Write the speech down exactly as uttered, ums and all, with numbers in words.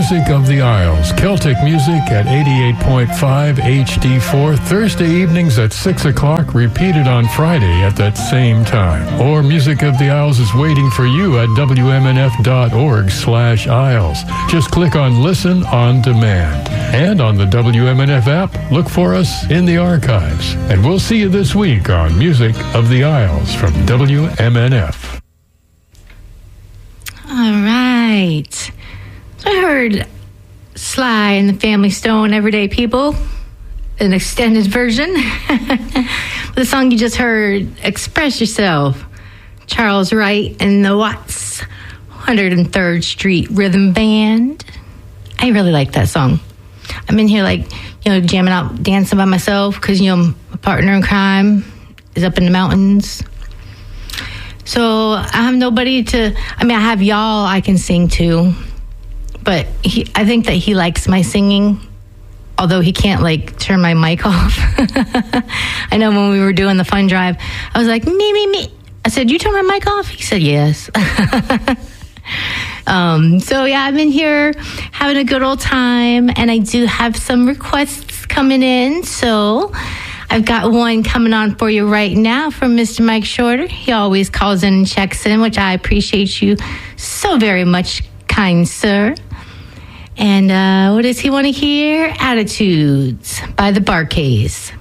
Music of the Isles, Celtic music at eighty-eight point five H D four, Thursday evenings at six o'clock, repeated on Friday at that same time. Or Music of the Isles is waiting for you at W M N F dot org slash Isles. Just click on Listen on Demand. And on the W M N F app, look for us in the archives. And we'll see you this week on Music of the Isles from W M N F. All right. So I heard Sly and the Family Stone, Everyday People, an extended version. The song you just heard, Express Yourself, Charles Wright and the Watts, one hundred third Street Rhythm Band. I really like that song. I'm in here like, you know, jamming out, dancing by myself because, you know, my partner in crime is up in the mountains. So I have nobody to, I mean, I have y'all I can sing to, but he, I think that he likes my singing, although he can't, like, turn my mic off. I know when we were doing the fun drive, I was like, me, me, me. I said, you turn my mic off? He said, yes. um, so, yeah, I'm in here having a good old time, and I do have some requests coming in, so I've got one coming on for you right now from Mister Mike Shorter. He always calls in and checks in, which I appreciate you so very much, kind sir. And uh, what does he want to hear? Attitudes by the Bar-Kays.